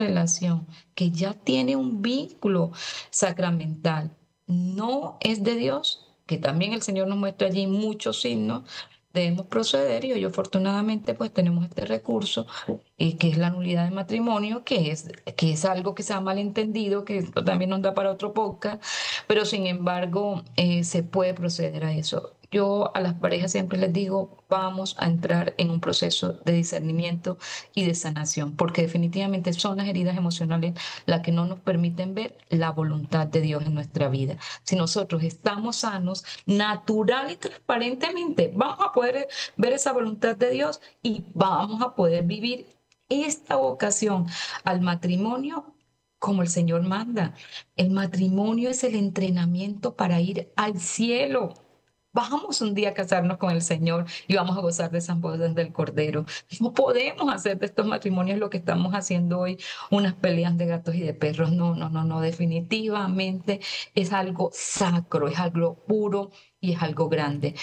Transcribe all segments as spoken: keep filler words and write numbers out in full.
relación que ya tiene un vínculo sacramental no es de Dios, que también el Señor nos muestra allí muchos signos, debemos proceder y hoy afortunadamente pues tenemos este recurso eh, que es la nulidad de matrimonio, que es, que es algo que se ha malentendido, que esto también nos da para otro podcast, pero sin embargo eh, se puede proceder a eso. Yo a las parejas siempre les digo, vamos a entrar en un proceso de discernimiento y de sanación, porque definitivamente son las heridas emocionales las que no nos permiten ver la voluntad de Dios en nuestra vida. Si nosotros estamos sanos, natural y transparentemente, vamos a poder ver esa voluntad de Dios y vamos a poder vivir esta vocación al matrimonio como el Señor manda. El matrimonio es el entrenamiento para ir al cielo. Vamos un día a casarnos con el Señor y vamos a gozar de esas bodas del Cordero. No podemos hacer de estos matrimonios lo que estamos haciendo hoy, unas peleas de gatos y de perros. No, no, no, no. Definitivamente es algo sacro, es algo puro y es algo grande.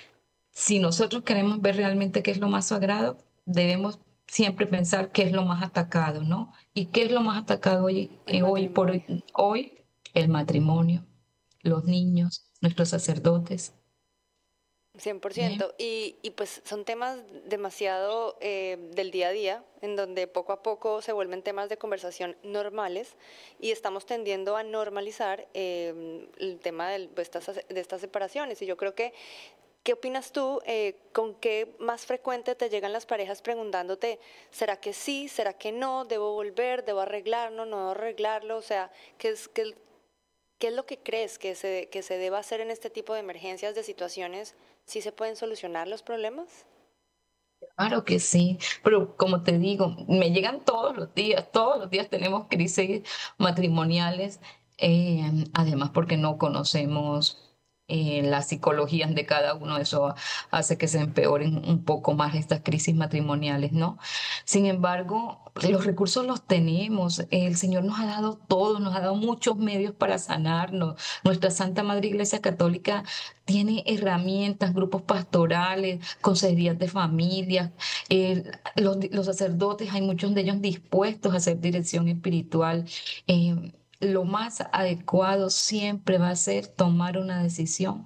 Si nosotros queremos ver realmente qué es lo más sagrado, debemos siempre pensar qué es lo más atacado, ¿no? ¿Y qué es lo más atacado hoy, El eh, hoy por matrimonio. hoy? Hoy, el matrimonio, los niños, nuestros sacerdotes. cien por ¿Eh? ciento. Y, y pues son temas demasiado eh, del día a día, en donde poco a poco se vuelven temas de conversación normales y estamos tendiendo a normalizar eh, el tema del- de estas, de estas separaciones. Y yo creo que, ¿qué opinas tú? Eh, ¿con qué más frecuente te llegan las parejas preguntándote, ¿será que sí? ¿Será que no? ¿Debo volver? ¿Debo arreglarlo? ¿No debo arreglarlo? O sea, ¿qué es, qué, ¿qué es lo que crees que se, que se deba hacer en este tipo de emergencias, de situaciones? ¿Sí se pueden solucionar los problemas? Claro que sí, pero como te digo, me llegan todos los días, todos los días tenemos crisis matrimoniales, eh, además porque no conocemos eh, las psicologías de cada uno, eso hace que se empeoren un poco más estas crisis matrimoniales, ¿no? Sin embargo, los recursos los tenemos, el Señor nos ha dado todo, nos ha dado muchos medios para sanarnos. Nuestra Santa Madre Iglesia Católica tiene herramientas, grupos pastorales, consejerías de familias, eh, los, los sacerdotes, hay muchos de ellos dispuestos a hacer dirección espiritual. Eh, lo más adecuado siempre va a ser tomar una decisión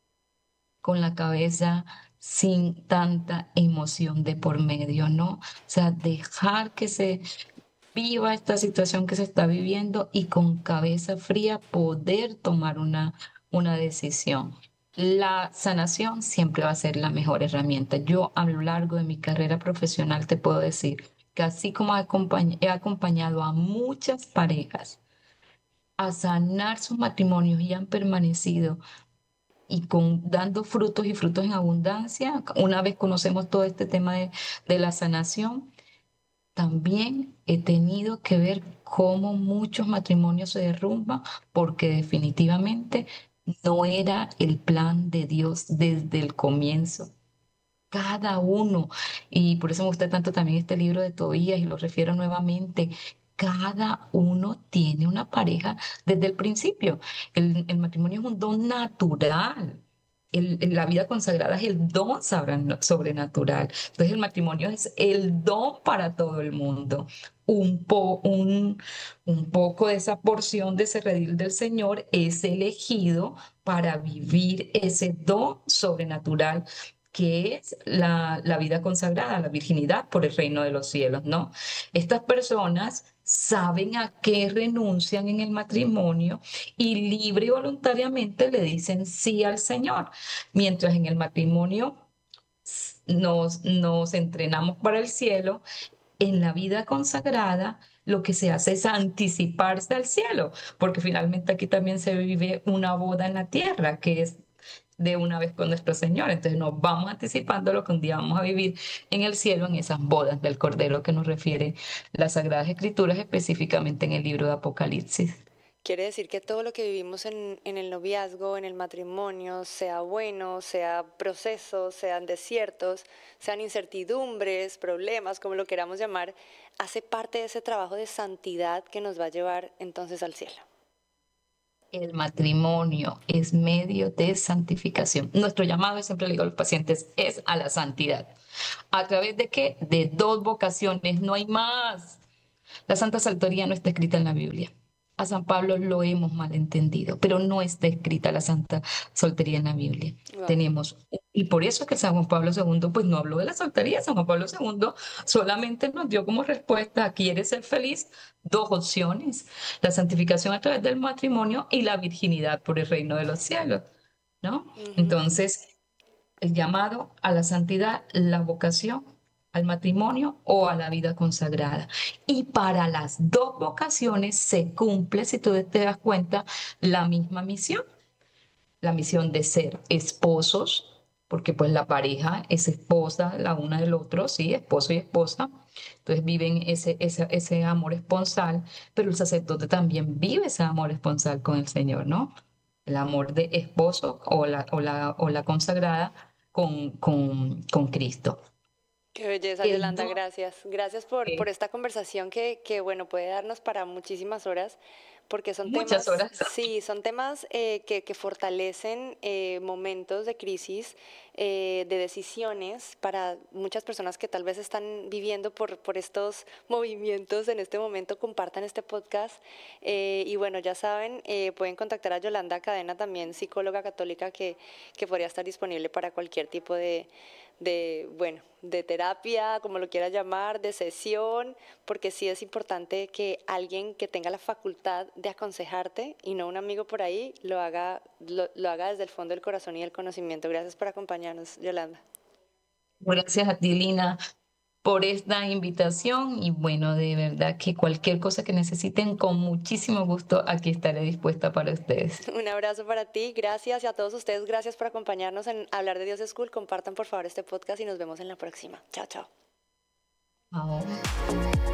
con la cabeza sin tanta emoción de por medio, ¿no? O sea, dejar que se viva esta situación que se está viviendo y con cabeza fría poder tomar una, una decisión. La sanación siempre va a ser la mejor herramienta. Yo a lo largo de mi carrera profesional te puedo decir que así como he acompañ- he acompañado a muchas parejas a sanar sus matrimonios y han permanecido y con, dando frutos y frutos en abundancia, una vez conocemos todo este tema de de la sanación, también he tenido que ver cómo muchos matrimonios se derrumban porque definitivamente no era el plan de Dios desde el comienzo. Cada uno, y por eso me gusta tanto también este libro de Tobías y lo refiero nuevamente, cada uno tiene una pareja desde el principio. El, el matrimonio es un don natural. El- el- la vida consagrada es el don sobren- sobrenatural. Entonces el matrimonio es el don para todo el mundo. Un, po- un, un poco de esa porción de ese redil del Señor es elegido para vivir ese don sobrenatural que es la, la vida consagrada, la virginidad por el reino de los cielos, ¿no? Estas personas saben a qué renuncian en el matrimonio y libre y voluntariamente le dicen sí al Señor, mientras en el matrimonio nos, nos entrenamos para el cielo. En la vida consagrada, lo que se hace es anticiparse al cielo, porque finalmente aquí también se vive una boda en la tierra, que es de una vez con nuestro Señor. Entonces nos vamos anticipando lo que un día vamos a vivir en el cielo, en esas bodas del Cordero que nos refiere las Sagradas Escrituras, específicamente en el libro de Apocalipsis. Quiere decir que todo lo que vivimos en, en el noviazgo, en el matrimonio, sea bueno, sea procesos, sean desiertos, sean incertidumbres, problemas, como lo queramos llamar, hace parte de ese trabajo de santidad que nos va a llevar entonces al cielo. El matrimonio es medio de santificación. Nuestro llamado, y siempre le digo a los pacientes, es a la santidad. ¿A través de qué? De dos vocaciones, no hay más. La Santa Soltería no está escrita en la Biblia. A San Pablo lo hemos malentendido, pero no está escrita la Santa Soltería en la Biblia. Wow. Tenemos, y por eso es que San Juan Pablo segundo pues no habló de la soltería. San Juan Pablo segundo solamente nos dio como respuesta: ¿quieres ser feliz? Dos opciones: la santificación a través del matrimonio y la virginidad por el reino de los cielos, ¿no? Ujú. Entonces, el llamado a la santidad, la vocación al matrimonio o a la vida consagrada. Y para las dos vocaciones se cumple, si tú te das cuenta, la misma misión, la misión de ser esposos, porque pues la pareja es esposa la una del otro, sí, esposo y esposa. Entonces viven ese, ese, ese amor esponsal, pero el sacerdote también vive ese amor esponsal con el Señor, ¿no? El amor de esposo o la, o la, o la consagrada con, con, con Cristo. Qué belleza, El Yolanda, don, gracias. Gracias por, por eh, esta conversación que, que, bueno, puede darnos para muchísimas horas, porque son muchas temas, horas. sí, son temas eh, que, que fortalecen eh, momentos de crisis, eh, de decisiones para muchas personas que tal vez están viviendo por, por estos movimientos en este momento. Compartan este podcast. Eh, y bueno, ya saben, eh, pueden contactar a Yolanda Cadena, también psicóloga católica, que, que podría estar disponible para cualquier tipo de de, bueno, de terapia, como lo quieras llamar, de sesión, porque sí es importante que alguien que tenga la facultad de aconsejarte y no un amigo por ahí lo haga, lo, lo haga desde el fondo del corazón y del conocimiento. Gracias por acompañarnos, Yolanda. Gracias a ti, Lina, por esta invitación y bueno, de verdad que cualquier cosa que necesiten, con muchísimo gusto aquí estaré dispuesta para ustedes. Un abrazo para ti, gracias y a todos ustedes, gracias por acompañarnos en Hablar de Dios es Cool. Compartan por favor este podcast y nos vemos en la próxima. Chao, chao. Chao.